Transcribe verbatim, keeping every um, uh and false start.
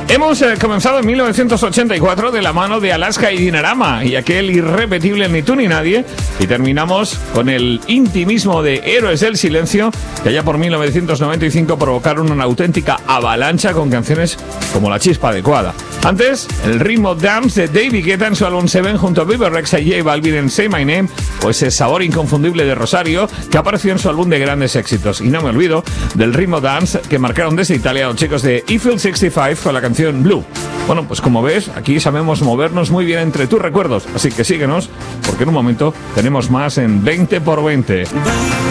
Hemos eh, comenzado en mil novecientos ochenta y cuatro de la mano de Alaska y Dinarama y aquel irrepetible Ni tú ni nadie, y terminamos con el intimismo de Héroes del Silencio, que allá por mil novecientos noventa y cinco provocaron una auténtica avalancha con canciones como La Chispa Adecuada. Antes, el ritmo dance de David Guetta en su álbum Seven junto a Bebe Rexha y J Balvin en Say My Name, o ese sabor inconfundible de Rosario que apareció en su álbum de grandes éxitos. Y no me olvido del ritmo dance que marcaron desde Italia los chicos de Eiffel sesenta y cinco con la canción Blue. Bueno, pues como ves, aquí sabemos movernos muy bien entre tus recuerdos, así que síguenos, porque en un momento tenemos más en veinte por veinte.